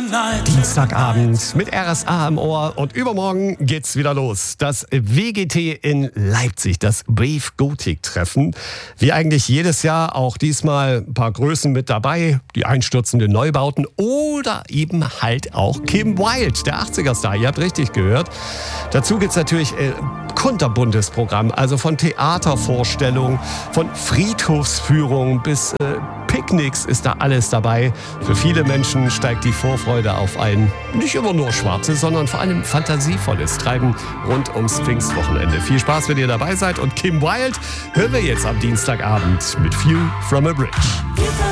Dienstagabend mit RSA im Ohr und übermorgen geht's wieder los. Das WGT in Leipzig, das Wave Gothic Treffen. Wie eigentlich jedes Jahr, auch diesmal ein paar Größen mit dabei, die einstürzenden Neubauten oder eben halt auch Kim Wilde, der 80er-Star, ihr habt richtig gehört. Dazu gibt's natürlich kunterbuntes Programm, also von Theatervorstellungen, von Friedhofsführungen bis Picknicks ist da alles dabei. Für viele Menschen steigt die Vorfreude auf ein nicht immer nur schwarzes, sondern vor allem fantasievolles Treiben rund ums Pfingstwochenende. Viel Spaß, wenn ihr dabei seid, und Kim Wilde hören wir jetzt am Dienstagabend mit View from a Bridge.